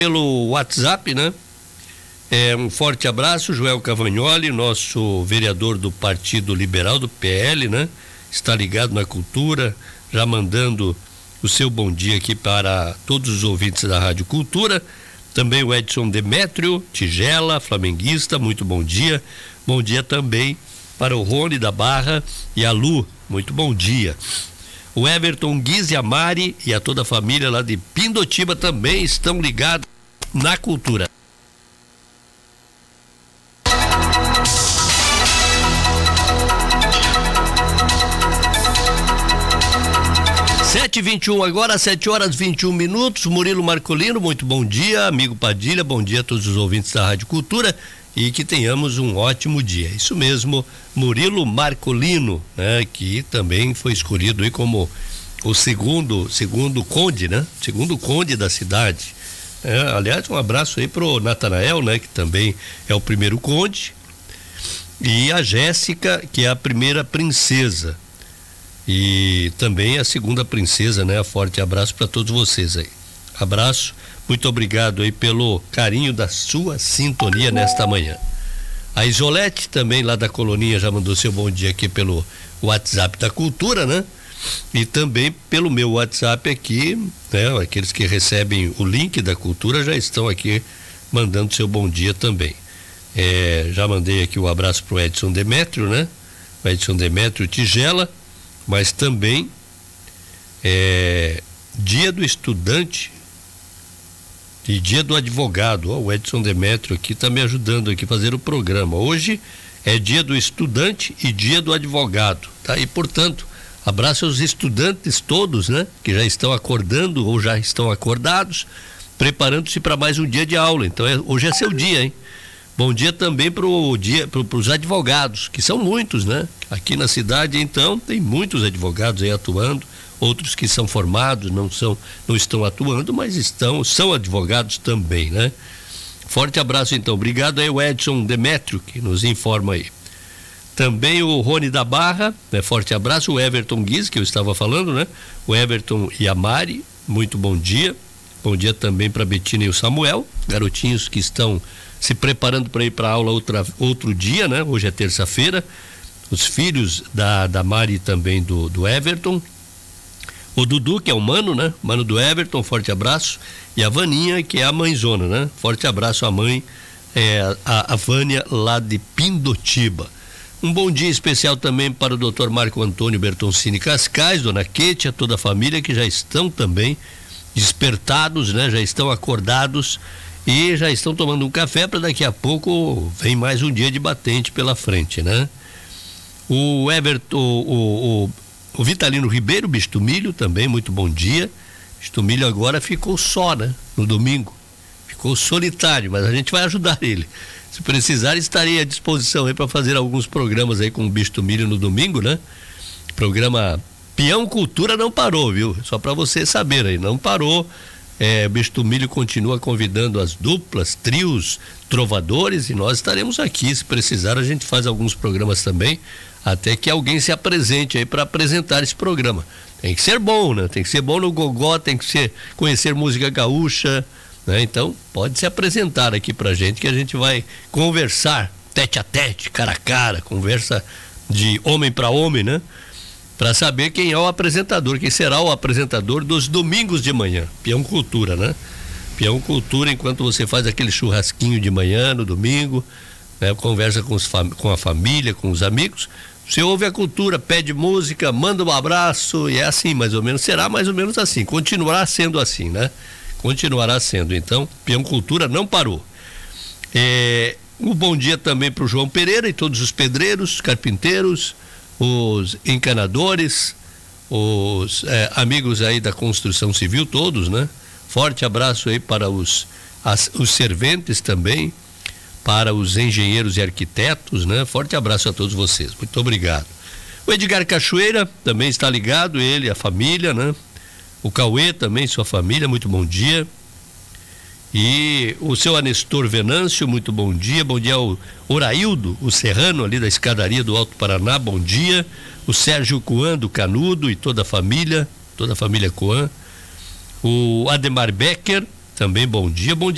pelo WhatsApp, né? Um forte abraço, Joel Cavagnoli, nosso vereador do Partido Liberal, do PL, né? Está ligado na cultura, já mandando o seu bom dia aqui para todos os ouvintes da Rádio Cultura. Também o Edson Demétrio, Tigela, flamenguista, muito bom dia. Bom dia também para o Rony da Barra e a Lu, muito bom dia. O Everton Guiz e a Mari e a toda a família lá de Pindotiba também estão ligados na cultura. 7h21 agora, 7h21. Murilo Marcolino, muito bom dia, amigo Padilha, bom dia a todos os ouvintes da Rádio Cultura e que tenhamos um ótimo dia. Isso mesmo, Murilo Marcolino, né, que também foi escolhido aí como o segundo conde, né? Segundo conde da cidade. Aliás, um abraço aí pro Natanael, né, que também é o primeiro conde, e a Jéssica, que é a primeira princesa. E também a segunda princesa, né? Forte abraço para todos vocês aí. Abraço, muito obrigado aí pelo carinho da sua sintonia nesta manhã. A Isolete também lá da Coloninha já mandou seu bom dia aqui pelo WhatsApp da Cultura, né? E também pelo meu WhatsApp aqui, né? Aqueles que recebem o link da Cultura já estão aqui mandando seu bom dia também. Já mandei aqui o abraço pro Edson Demétrio, né? O Edson Demétrio Tigela. Mas também dia do estudante e dia do advogado. O Edson Demétrio aqui está me ajudando aqui a fazer o programa. Hoje é dia do estudante e dia do advogado, tá? E portanto, abraço aos estudantes todos, né? Que já estão acordando ou já estão acordados, preparando-se para mais um dia de aula. Então hoje é seu dia, hein? Bom dia também para os advogados, que são muitos, né? Aqui na cidade, então, tem muitos advogados aí atuando, outros que são formados, não estão atuando, mas são advogados também, né? Forte abraço, então. Obrigado aí, o Edson Demétrio, que nos informa aí. Também o Rony da Barra, né? Forte abraço. O Everton Guiz, que eu estava falando, né? O Everton e a Mari, muito bom dia. Bom dia também para Betina e o Samuel, garotinhos que estão se preparando para ir para a aula outro dia, né? Hoje é terça-feira. Os filhos da Mari também do Everton. O Dudu, que é o mano, né? Mano do Everton, forte abraço. E a Vaninha, que é a mãezona, né? Forte abraço à mãe, a Vânia, lá de Pindotiba. Um bom dia especial também para o Dr. Marco Antônio Bertoncini Cascais, dona Kétia, toda a família que já estão também despertados, né? Já estão acordados e já estão tomando um café para daqui a pouco vem mais um dia de batente pela frente, né? O Everton, o Vitalino Ribeiro, Bicho Milho, também muito bom dia. Bicho Milho agora ficou só, né? No domingo, ficou solitário, mas a gente vai ajudar ele. Se precisar, estarei à disposição aí para fazer alguns programas aí com o Bicho Milho no domingo, né? Programa Peão Cultura não parou, viu? Só para você saber aí, não parou. O Bicho Milho continua convidando as duplas, trios, trovadores, e nós estaremos aqui. Se precisar, a gente faz alguns programas também, até que alguém se apresente aí para apresentar esse programa. Tem que ser bom, né? Tem que ser bom no gogó, tem que conhecer música gaúcha, né? Então, pode se apresentar aqui pra gente, que a gente vai conversar tete a tete, cara a cara, conversa de homem para homem, né? Para saber quem é o apresentador, quem será o apresentador dos domingos de manhã. Peão Cultura, né? Peão Cultura, enquanto você faz aquele churrasquinho de manhã, no domingo, né? Conversa com a família, com os amigos. Você ouve a cultura, pede música, manda um abraço, e é assim, mais ou menos, será mais ou menos assim. Continuará sendo assim, né? Continuará sendo. Então, Peão Cultura não parou. Um bom dia também para o João Pereira e todos os pedreiros, carpinteiros, os encanadores, os amigos aí da construção civil, todos, né? Forte abraço aí para os serventes também, para os engenheiros e arquitetos, né? Forte abraço a todos vocês, muito obrigado. O Edgar Cachoeira também está ligado, ele, a família, né? O Cauê também, sua família, muito bom dia. E o seu Anestor Venâncio, muito bom dia. Bom dia ao Oraildo, o serrano ali da escadaria do Alto Paraná, bom dia. O Sérgio Coan do Canudo e toda a família Coan. O Ademar Becker, também bom dia. Bom dia